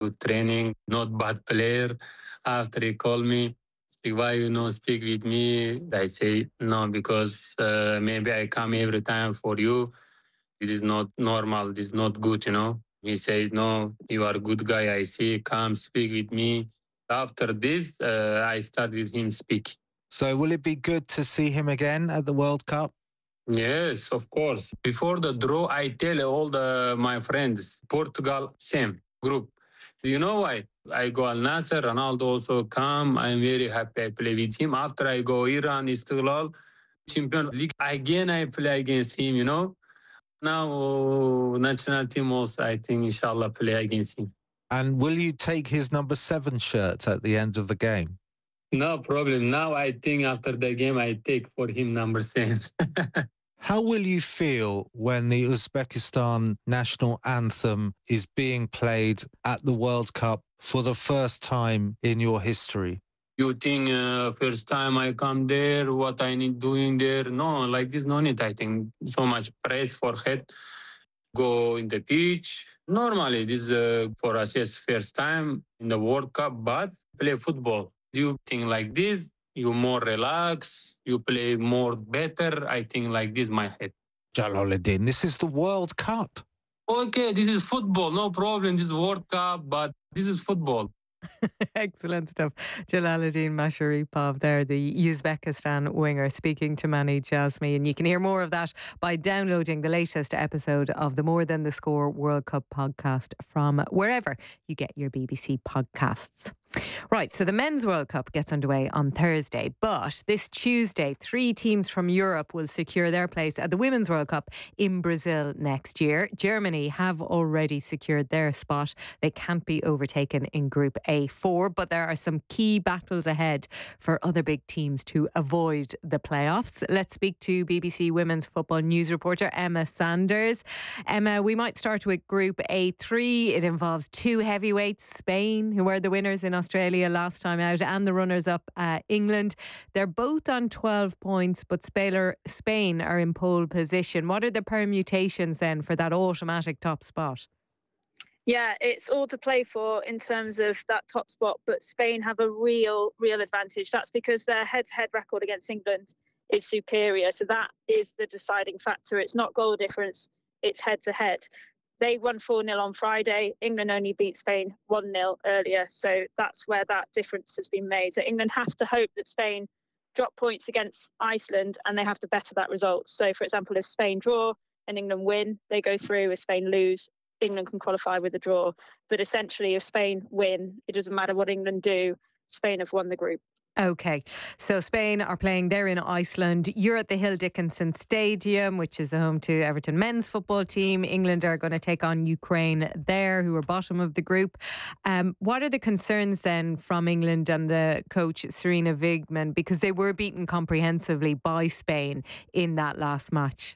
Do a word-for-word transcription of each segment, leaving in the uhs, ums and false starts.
good training, not bad player. After he called me, speak, why you not speak with me? I say, no, because uh, maybe I come every time for you. This is not normal. This is not good, you know. He said, no, you are a good guy. I see, come speak with me. After this, uh, I start with him speak. So will it be good to see him again at the World Cup? Yes, of course. Before the draw, I tell all the my friends, Portugal, same group. You know why? I go Al Nasser, Ronaldo also come. I'm very happy I play with him. After I go Iran, Istiklal, Champions League, again I play against him, you know. Now, national team also, I think, inshallah, play against him. And will you take his number seven shirt at the end of the game? No problem. Now I think after the game, I take for him number seven. How will you feel when the Uzbekistan national anthem is being played at the World Cup for the first time in your history? You think uh, first time I come there, what I need doing there? No, like this, no need. I think so much praise for head. Go in the pitch. Normally, this is uh, for us, yes, first time in the World Cup, but play football. You think like this, you more relax, you play more better. I think like this, my head. Jalaluddin, this is the World Cup. Okay, this is football, no problem. This is World Cup, but this is football. Excellent stuff. Jalaluddin Masharipov there, the Uzbekistan winger, speaking to Mani Jasmi. And you can hear more of that by downloading the latest episode of the More Than the Score World Cup podcast from wherever you get your B B C podcasts. Right, so the Men's World Cup gets underway on Thursday, but this Tuesday, three teams from Europe will secure their place at the Women's World Cup in Brazil next year. Germany have already secured their spot. They can't be overtaken in Group A four, but there are some key battles ahead for other big teams to avoid the playoffs. Let's speak to B B C Women's Football News reporter Emma Sanders. Emma, we might start with Group A three. It involves two heavyweights, Spain, who were the winners in Australia last time out, and the runners-up, uh, England. They're both on twelve points, but Spain are in pole position. What are the permutations then for that automatic top spot? Yeah, it's all to play for in terms of that top spot, but Spain have a real, real advantage. That's because their head-to-head record against England is superior. So that is the deciding factor. It's not goal difference, it's head-to-head. They won four nil on Friday. England only beat Spain one nil earlier. So that's where that difference has been made. So England have to hope that Spain drop points against Iceland and they have to better that result. So, for example, if Spain draw and England win, they go through. If Spain lose, England can qualify with a draw. But essentially, if Spain win, it doesn't matter what England do, Spain have won the group. Okay, so Spain are playing there in Iceland. You're at the Hill Dickinson Stadium, which is the home to Everton men's football team. England are going to take on Ukraine there, who are bottom of the group. Um, what are the concerns then from England and the coach Serena Wigman, because they were beaten comprehensively by Spain in that last match?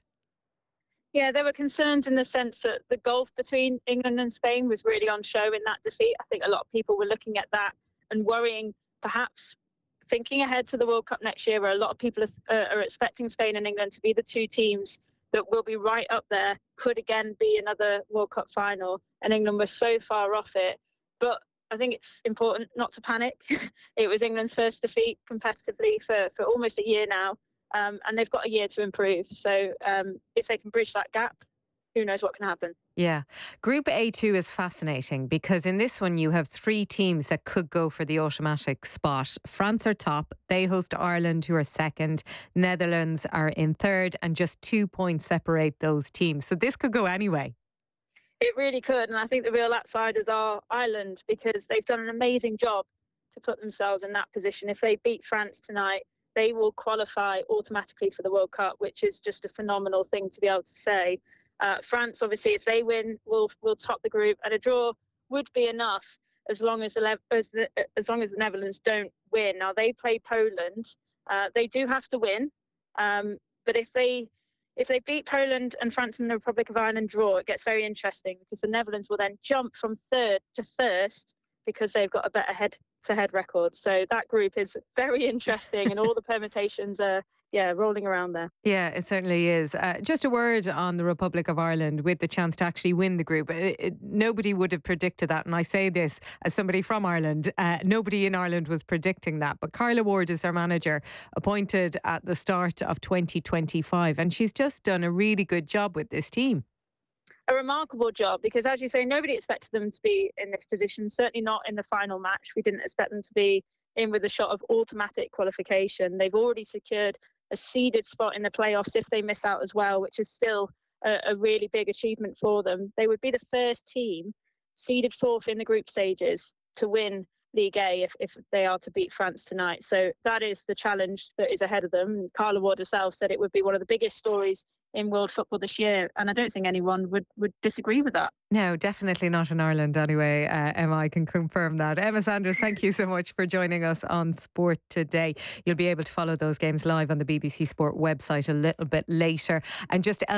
Yeah, there were concerns in the sense that the gulf between England and Spain was really on show in that defeat. I think a lot of people were looking at that and worrying, perhaps thinking ahead to the World Cup next year, where a lot of people are, uh, are expecting Spain and England to be the two teams that will be right up there, could again be another World Cup final, and England was so far off it. But I think it's important not to panic. It was England's first defeat competitively for, for almost a year now, um, and they've got a year to improve. So um, if they can bridge that gap, who knows what can happen. Yeah. Group A two is fascinating because in this one you have three teams that could go for the automatic spot. France are top. They host Ireland, who are second. Netherlands are in third, and just two points separate those teams. So this could go anyway. It really could. And I think the real outsiders are Ireland, because they've done an amazing job to put themselves in that position. If they beat France tonight, they will qualify automatically for the World Cup, which is just a phenomenal thing to be able to say. Uh, France, obviously, if they win, will will top the group, and a draw would be enough as long as the as, the, as long as the Netherlands don't win. Now they play Poland. Uh, they do have to win, um, but if they if they beat Poland and France and the Republic of Ireland draw, it gets very interesting, because the Netherlands will then jump from third to first because they've got a better head-to-head record. So that group is very interesting, and all the permutations are yeah, rolling around there. Yeah, it certainly is. Uh, just a word on the Republic of Ireland with the chance to actually win the group. It, it, nobody would have predicted that. And I say this as somebody from Ireland. Uh, nobody in Ireland was predicting that. But Carla Ward is our manager, appointed at the start of twenty twenty-five. And she's just done a really good job with this team. A remarkable job, because as you say, nobody expected them to be in this position, certainly not in the final match. We didn't expect them to be in with a shot of automatic qualification. They've already secured a seeded spot in the playoffs if they miss out as well, which is still a, a really big achievement for them. They would be the first team seeded fourth in the group stages to win League A if, if they are to beat France tonight. So that is the challenge that is ahead of them. And Carla Ward herself said it would be one of the biggest stories in world football this year, and I don't think anyone would, would disagree with that. No, definitely not in Ireland anyway. Uh, Emma, I can confirm that. Emma Sanders, thank you so much for joining us on Sport Today. You'll be able to follow those games live on the B B C Sport website a little bit later. And just